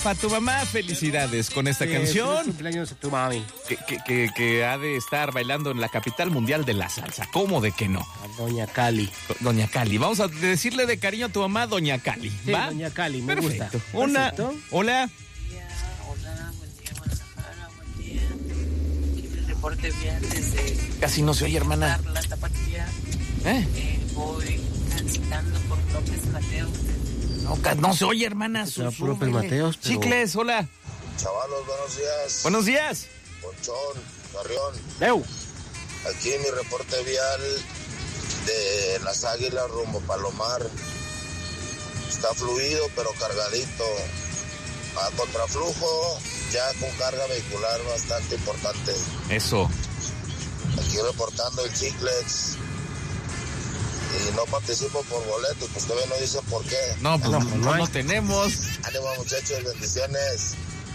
para tu mamá, felicidades con esta canción. Cumpleaños a tu mami. Que ha de estar bailando en la capital mundial de la salsa. ¿Cómo de que no? A Doña Cali. Doña Cali. Vamos a decirle de cariño a tu mamá, Doña Cali. Sí, ¿va? Doña Cali, me Perfecto. gusta. Hola. Perfecto. Hola. Hola, buen día, Guadalajara, buen día. Aquí me reporte bien desde Casi no se oye, hermana. la Tapatía. Voy transitando por López Mateos. No se oye, hermana. López Mateos, pero... Chicles, hola. Chavalos, buenos días. Buenos días. Ponchón, Carrión. ¡Eu! Aquí mi reporte vial de Las Águilas rumbo Palomar. Está fluido pero cargadito. A contraflujo, ya con carga vehicular bastante importante. Eso. Aquí reportando el Chiclex. Y no participo por boletos, pues todavía no dicen por qué. No, pues no tenemos. Ánimo, muchachos, bendiciones.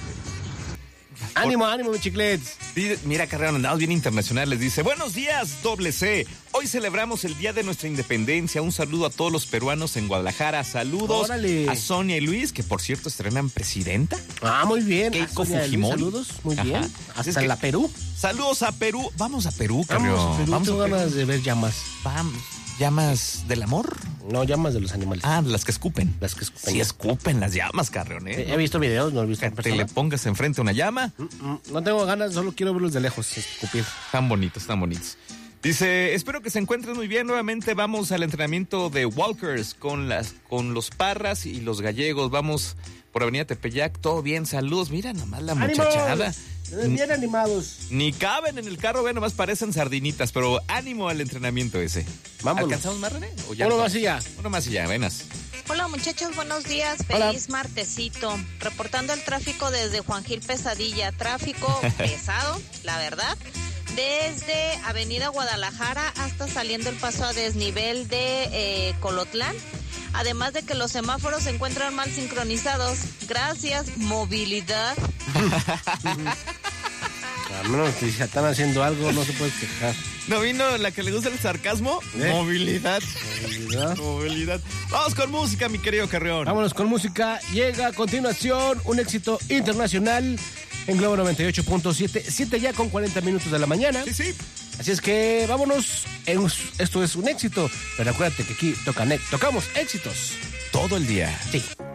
¡Ánimo, mi chiclets! Mira, Carreón, andamos bien internacionales. Dice, buenos días, doble C. Hoy celebramos el Día de nuestra Independencia. Un saludo a todos los peruanos en Guadalajara. Saludos ¡Órale! a Sonia y Luis, que por cierto estrenan presidenta. Ah, muy bien. Keiko A Sonia Luis, Fujimori. saludos, muy bien. Ajá. Hasta Es que- la Perú. Saludos a Perú. Vamos a Perú, Carreón. Vamos, Perú, tengo ganas de ver llamas. Vamos. ¿Llamas del amor? No, llamas de los animales. Ah, las que escupen. Las que escupen. Sí, escupen las llamas, Carreón, He visto videos, no he visto en Que te le persona. pongas enfrente una llama. No tengo ganas, solo quiero verlos de lejos, escupir. Tan bonitos, tan bonitos. Dice, espero que se encuentren muy bien. Nuevamente vamos al entrenamiento de Walkers con los Parras y los Gallegos. Vamos por Avenida Tepeyac. Todo bien, saludos. Mira nomás la muchachada. Bien animados. Ni caben en el carro, ve, nomás parecen sardinitas. Pero ánimo al entrenamiento ese. Vámonos. ¿Alcanzamos más, René? ¿O Uno más y ya. Uno más y ya, venas. Hola muchachos, buenos días, Hola. feliz martesito. Reportando el tráfico desde Juan Gil Pesadilla, tráfico pesado, la verdad. Desde Avenida Guadalajara hasta saliendo el paso a desnivel de Colotlán. Además de que los semáforos se encuentran mal sincronizados. Gracias, movilidad. A menos que si están haciendo algo, no se puede quejar. ¿No vino la que le gusta el sarcasmo? Movilidad. ¿Verdad? Movilidad. Vamos con música, mi querido Carreón. Vámonos con música. Llega a continuación un éxito internacional en Globo 98.7. 7 ya con 40 minutos de la mañana. Sí, sí. Así es que vámonos. Esto es un éxito. Pero acuérdate que aquí tocamos éxitos. Todo el día. Sí.